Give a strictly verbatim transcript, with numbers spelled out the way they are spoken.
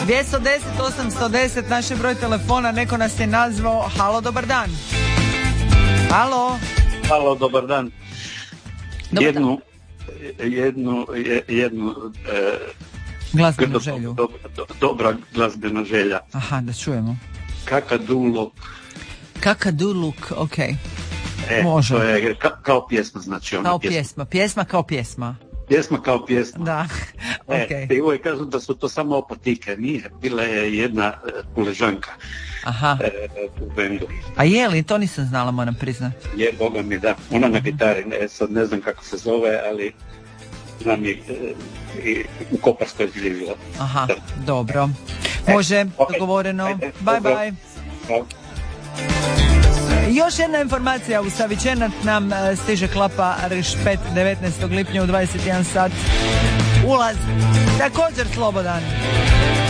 dvjesto deset osamsto deset naš je broj telefona, neko nas je nazvao. Halo, dobar dan. Halo. Halo, dobar dan. Dobar jednu, dan. jednu, jednu e, glazbenu do, želju. Do, do, dobra glazbena želja. Aha, da čujemo. Kakaduluk. Kakaduluk, ok. E, može. To je ka, kao pjesma, znači ona kao pjesma. pjesma. Pjesma kao pjesma. Pjesma kao pjesma. Da, ok. E, i uvijek kažu da su to samo opatike. Nije, bila je jedna e, Puležanka. Aha. E, u bendu. A je li? To nisam znala, moram priznati. Je, Boga mi da. Ona na gitari, ne, sad ne znam kako se zove, ali znam je e, i u Koparskoj živjela. Aha, da. dobro. Može, e, okay. dogovoreno. Ajde, bye dobro. bye. Hvala. Još jedna informacija, u Savićenac nam stiže klapa Rešpet devetnaestog lipnja u dvadeset jedan sat. Ulaz također slobodan.